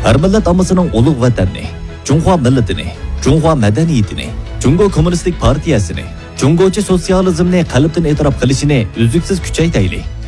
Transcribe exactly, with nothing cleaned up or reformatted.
har millat omasining ulug' vatanni, Junxo millatini, Junxo madaniyatini, Jungo Kommunistik partiyasini, Jungocha sotsializmni qalbdan e'tirof qilishini uzluksiz kuchaytiraylik.